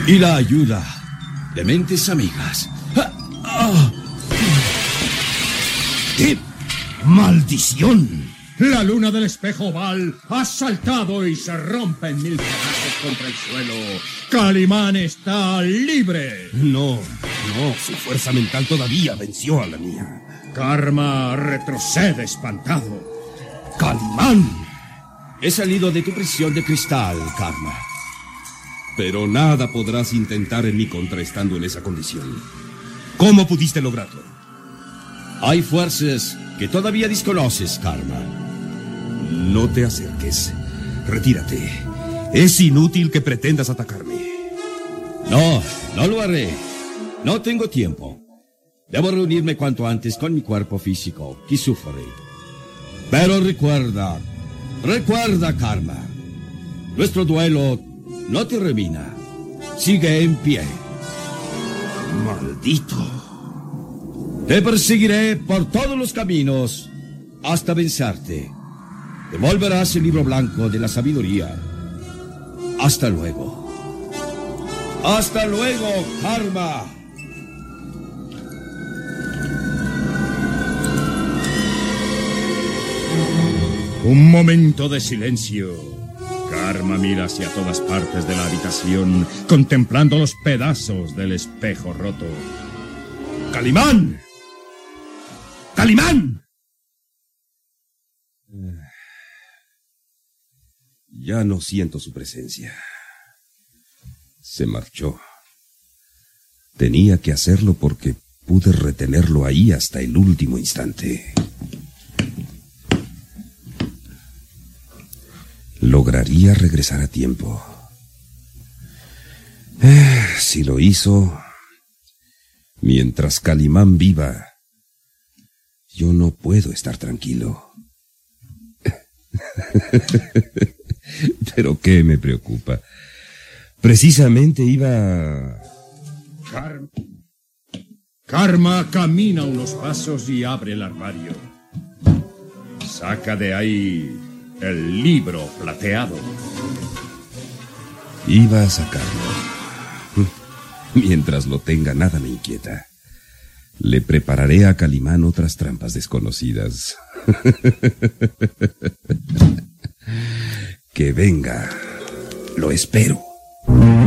y la ayuda de mentes amigas. ¡Qué maldición! La luna del espejo oval ha saltado y se rompe en 1000 pedazos contra el suelo. Calimán está libre. No, su fuerza mental todavía venció a la mía. Karma retrocede espantado. ¡Calimán! He salido de tu prisión de cristal, Karma. Pero nada podrás intentar en mi contra estando en esa condición. ¿Cómo pudiste lograrlo? Hay fuerzas que todavía desconoces, Karma. No te acerques. Retírate. Es inútil que pretendas atacarme. No lo haré. No tengo tiempo. Debo reunirme cuanto antes con mi cuerpo físico, que sufre. Pero recuerda, Karma. Nuestro duelo no termina. Sigue en pie. ¡Maldito! Te perseguiré por todos los caminos hasta vencerte. Devolverás el libro blanco de la sabiduría. Hasta luego. Hasta luego, Karma. Un momento de silencio. Karma mira hacia todas partes de la habitación, contemplando los pedazos del espejo roto. ¡Calimán! ¡Calimán! Ya no siento su presencia. Se marchó. Tenía que hacerlo porque pude retenerlo ahí hasta el último instante. Lograría regresar a tiempo. Si lo hizo, mientras Calimán viva, yo no puedo estar tranquilo. Pero ¿qué me preocupa? Precisamente iba... Karma camina unos pasos y abre el armario. Saca de ahí el libro plateado. Iba a sacarlo. Mientras lo tenga, nada me inquieta. Le prepararé a Calimán otras trampas desconocidas. Que venga. Lo espero.